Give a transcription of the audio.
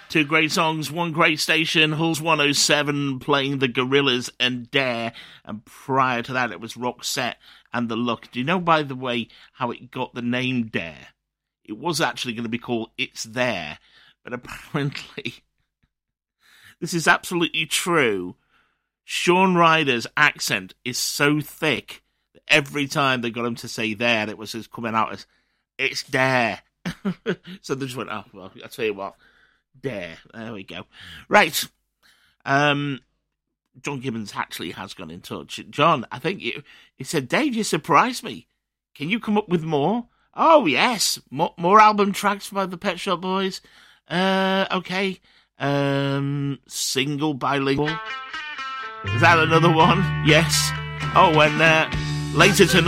Two great songs, one great station, Hulls 107 playing the Gorillaz and Dare, and prior to that it was Roxette and The Look. Do you know, by the way, how it got the name Dare? It was actually going to be called It's There, but apparently, this is absolutely true, Shaun Ryder's accent is so thick that every time they got him to say there, it was just coming out as, it's Dare. So they just went, oh, well, I'll tell you what. There we go. Right. John Gibbons actually has gone in touch. John, I think he said, Dave, you surprised me. Can you come up with more? Oh, yes. More album tracks by the Pet Shop Boys. Okay. Single bilingual. Is that another one? Yes. Oh, and later tonight.